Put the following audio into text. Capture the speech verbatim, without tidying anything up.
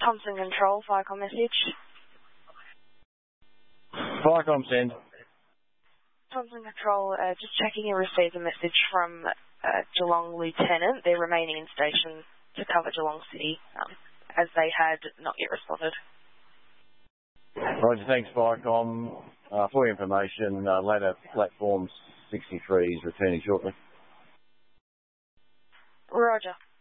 Thompson Control, Firecom message. Firecom send. Thompson Control, uh, just checking you received a message from uh, Geelong Lieutenant. They're remaining in station to cover Geelong City, um, as they had not yet responded. Roger, thanks Firecom. Uh, for your information, uh, ladder platform sixty-three is returning shortly. Roger.